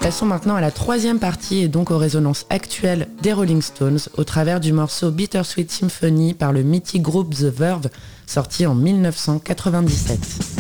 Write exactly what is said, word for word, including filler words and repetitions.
Passons maintenant à la troisième partie et donc aux résonances actuelles des Rolling Stones au travers du morceau Bittersweet Symphony par le mythique groupe The Verve, sorti en dix-neuf cent quatre-vingt-dix-sept.